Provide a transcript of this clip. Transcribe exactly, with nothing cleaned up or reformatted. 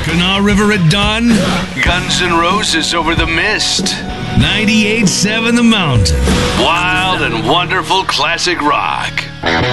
Kanawha River at dawn. Guns N' Roses over the mist. ninety-eight point seven The Mountain. Wild and wonderful classic rock.